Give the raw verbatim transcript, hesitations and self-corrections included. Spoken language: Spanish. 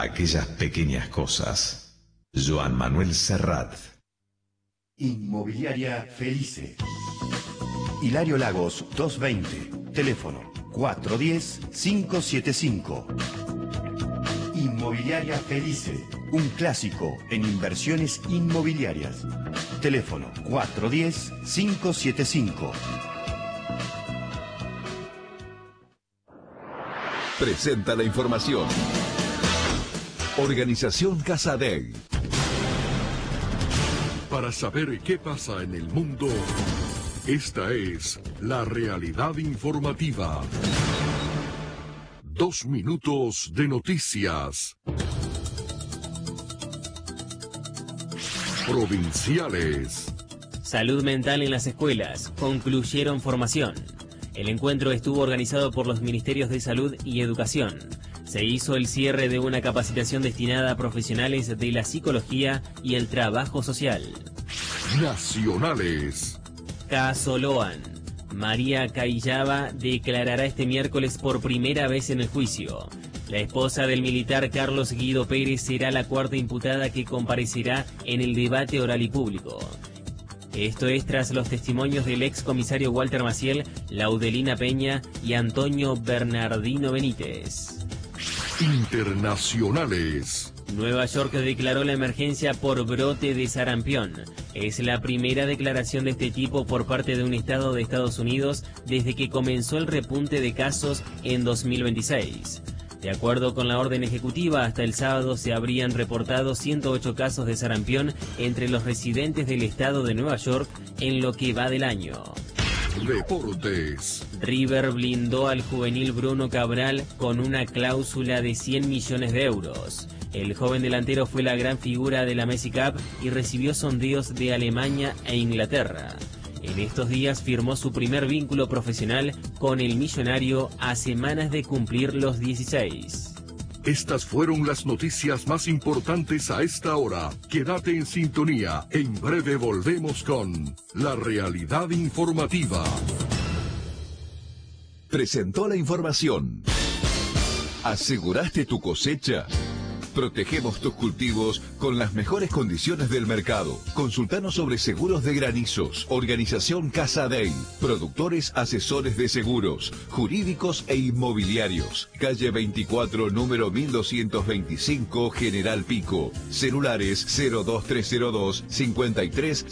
aquellas pequeñas cosas. Joan Manuel Serrat. Inmobiliaria Felice. Hilario Lagos doscientos veinte. Teléfono cuatro uno cero, cinco siete cinco. Inmobiliaria Felice. Un clásico en inversiones inmobiliarias. Teléfono cuatro uno cero, cinco siete cinco. Presenta la información. Organización Casadei. Para saber qué pasa en el mundo, esta es la realidad informativa. Dos minutos de noticias. Provinciales. Salud mental en las escuelas. Concluyeron formación. El encuentro estuvo organizado por los Ministerios de Salud y Educación. Se hizo el cierre de una capacitación destinada a profesionales de la psicología y el trabajo social. Nacionales. Caso Loan. María Cayllaba declarará este miércoles por primera vez en el juicio. La esposa del militar Carlos Guido Pérez será la cuarta imputada que comparecerá en el debate oral y público. Esto es tras los testimonios del ex comisario Walter Maciel, Laudelina Peña y Antonio Bernardino Benítez. Internacionales. Nueva York declaró la emergencia por brote de sarampión. Es la primera declaración de este tipo por parte de un estado de Estados Unidos desde que comenzó el repunte de casos en dos mil veintiséis. De acuerdo con la orden ejecutiva, hasta el sábado se habrían reportado ciento ocho casos de sarampión entre los residentes del estado de Nueva York en lo que va del año. Deportes. River blindó al juvenil Bruno Cabral con una cláusula de cien millones de euros. El joven delantero fue la gran figura de la Messi Cup y recibió sondeos de Alemania e Inglaterra. En estos días firmó su primer vínculo profesional con el millonario a semanas de cumplir los dieciséis. Estas fueron las noticias más importantes a esta hora. Quédate en sintonía. En breve volvemos con La Realidad Informativa. Presentó la información. ¿Aseguraste tu cosecha? Protegemos tus cultivos con las mejores condiciones del mercado. Consultanos sobre seguros de granizos. Organización Casadei. Productores asesores de seguros, jurídicos e inmobiliarios. Calle veinticuatro, número mil doscientos veinticinco, General Pico. Celulares cero dos tres cero dos, cincuenta y tres